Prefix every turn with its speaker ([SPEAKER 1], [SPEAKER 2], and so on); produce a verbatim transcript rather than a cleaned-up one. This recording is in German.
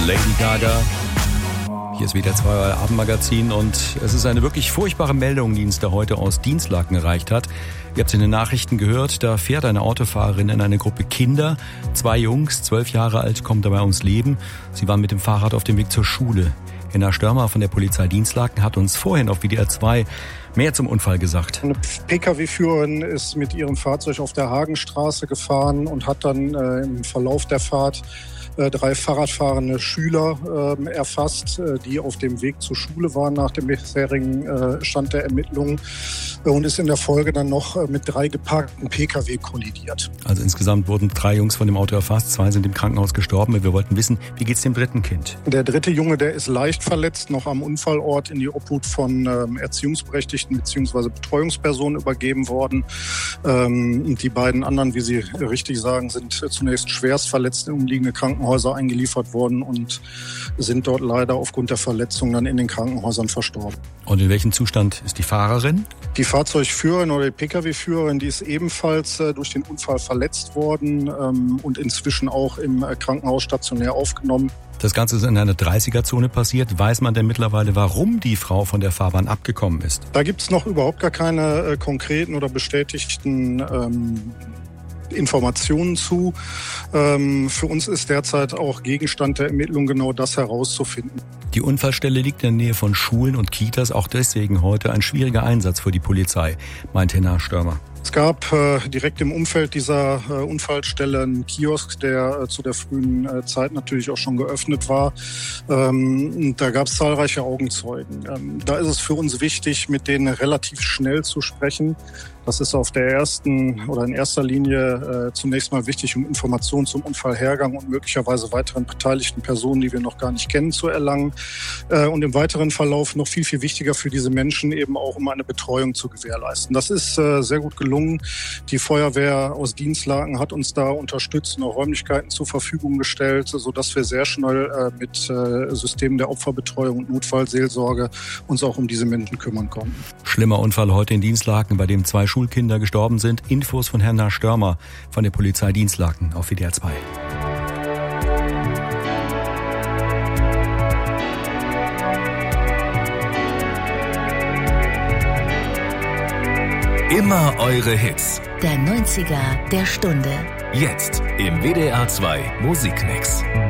[SPEAKER 1] Lady Gaga. Hier ist W D R zwei, euer Abendmagazin, und es ist eine wirklich furchtbare Meldung, die uns da heute aus Dinslaken erreicht hat. Ihr habt es in den Nachrichten gehört, da fährt eine Autofahrerin in eine Gruppe Kinder. Zwei Jungs, zwölf Jahre alt, kommen dabei ums Leben. Sie waren mit dem Fahrrad auf dem Weg zur Schule. Henna Störmer von der Polizei Dinslaken hat uns vorhin auf W D R zwei mehr zum Unfall gesagt.
[SPEAKER 2] Eine Pkw-Führerin ist mit ihrem Fahrzeug auf der Hagenstraße gefahren und hat dann äh, im Verlauf der Fahrt äh, drei Fahrradfahrende Schüler äh, erfasst, äh, die auf dem Weg zur Schule waren nach dem bisherigen äh, Stand der Ermittlungen, äh, und ist in der Folge dann noch äh, mit drei geparkten Pkw kollidiert.
[SPEAKER 1] Also insgesamt wurden drei Jungs von dem Auto erfasst, zwei sind im Krankenhaus gestorben. Wir wollten wissen, wie geht's dem dritten Kind?
[SPEAKER 2] Der dritte Junge, der ist leicht verletzt, noch am Unfallort in die Obhut von ähm, Erziehungsberechtigten bzw. Betreuungspersonen übergeben worden. Ähm, die beiden anderen, wie Sie richtig sagen, sind zunächst schwerst verletzt in umliegende Krankenhäuser eingeliefert worden und sind dort leider aufgrund der Verletzungen dann in den Krankenhäusern verstorben.
[SPEAKER 1] Und in welchem Zustand ist die Fahrerin?
[SPEAKER 2] Die Fahrzeugführerin oder die Pkw-Führerin, die ist ebenfalls äh, durch den Unfall verletzt worden ähm, und inzwischen auch im äh, Krankenhaus stationär aufgenommen.
[SPEAKER 1] Das Ganze ist in einer dreißiger-Zone passiert. Weiß man denn mittlerweile, warum die Frau von der Fahrbahn abgekommen ist?
[SPEAKER 2] Da gibt es noch überhaupt gar keine äh, konkreten oder bestätigten ähm, Informationen zu. Ähm, für uns ist derzeit auch Gegenstand der Ermittlung genau das herauszufinden.
[SPEAKER 1] Die Unfallstelle liegt in der Nähe von Schulen und Kitas, auch deswegen heute ein schwieriger Einsatz für die Polizei, meint Henna Störmer.
[SPEAKER 2] Es gab äh, direkt im Umfeld dieser äh, Unfallstelle einen Kiosk, der äh, zu der frühen äh, Zeit natürlich auch schon geöffnet war. Ähm, da gab es zahlreiche Augenzeugen. Ähm, da ist es für uns wichtig, mit denen relativ schnell zu sprechen. Das ist auf der ersten oder in erster Linie äh, zunächst mal wichtig, um Informationen zum Unfallhergang und möglicherweise weiteren beteiligten Personen, die wir noch gar nicht kennen, zu erlangen. Äh, und im weiteren Verlauf noch viel, viel wichtiger für diese Menschen eben auch, um eine Betreuung zu gewährleisten. Das ist äh, sehr gut gelungen. Die Feuerwehr aus Dinslaken hat uns da unterstützt und auch Räumlichkeiten zur Verfügung gestellt, sodass wir sehr schnell äh, mit äh, Systemen der Opferbetreuung und Notfallseelsorge uns auch um diese Menschen kümmern konnten.
[SPEAKER 1] Schlimmer Unfall heute in Dinslaken, bei dem zwei Schulkinder gestorben sind. Infos von Henna Störmer von der Polizei Dinslaken auf W D R zwei.
[SPEAKER 3] Immer eure Hits.
[SPEAKER 4] Der neunziger der Stunde.
[SPEAKER 3] Jetzt im W D R zwei Musikmix.